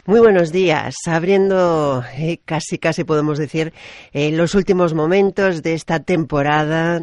Muy buenos días, abriendo casi podemos decir los últimos momentos de esta temporada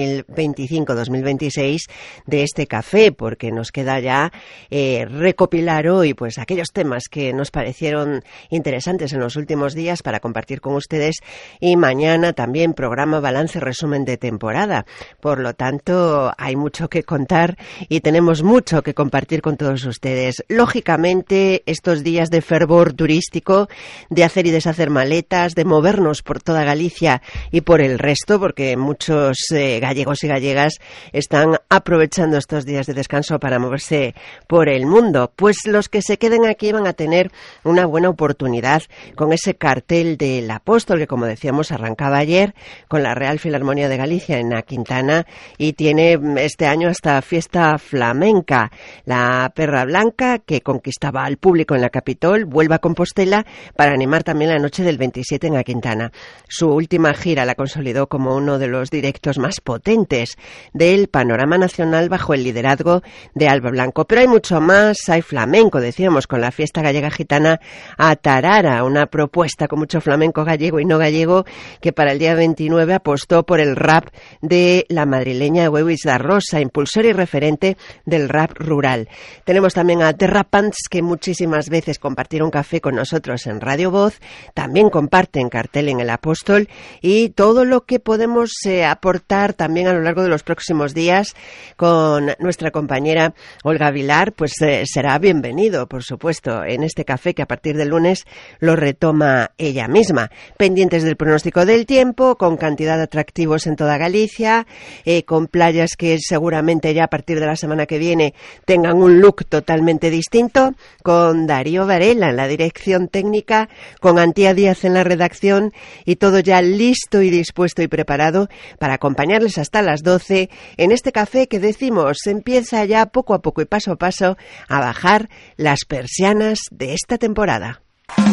2025-2026 de este café, porque nos queda ya recopilar hoy pues aquellos temas que nos parecieron interesantes en los últimos días para compartir con ustedes, y mañana también programa balance resumen de temporada. Por lo tanto, hay mucho que contar y tenemos mucho que compartir con todos ustedes. Lógicamente, estos días de fervor turístico, de hacer y deshacer maletas, de movernos por toda Galicia y por el resto, porque muchos gallegos y gallegas están aprovechando estos días de descanso para moverse por el mundo. Pues los que se queden aquí van a tener una buena oportunidad con ese cartel del Apóstol que, como decíamos, arrancaba ayer con la Real Filarmonía de Galicia en la Quintana, y tiene este año hasta fiesta flamenca. La Perra Blanca, que conquistaba al público en la Capitol, vuelve a Compostela para animar también la noche del 27 en la Quintana. Su última gira la consolidó como uno de los directos más potentes del panorama nacional bajo el liderazgo de Alba Blanco. Pero hay mucho más, hay flamenco, decíamos, con la fiesta gallega gitana a Tarara, una propuesta con mucho flamenco gallego y no gallego, que para el día 29 apostó por el rap de la madrileña Wewis da Rosa, impulsor y referente del rap rural. Tenemos también a Terrapants, que muchísimas veces compartieron café con nosotros en Radio Voz, también comparten cartel en el Apóstol, y todo lo que podemos aportar también a lo largo de los próximos días con nuestra compañera Olga Vilar, pues será bienvenido, por supuesto, en este café que a partir del lunes lo retoma ella misma. Pendientes del pronóstico del tiempo, con cantidad de atractivos en toda Galicia, con playas que seguramente ya a partir de la semana que viene tengan un look totalmente distinto, con Darío Varela en la dirección técnica, con Antía Díaz en la redacción, y todo ya listo y dispuesto y preparado para acompañarles hasta las 12 en este café que, decimos, empieza ya poco a poco y paso a paso a bajar las persianas de esta temporada.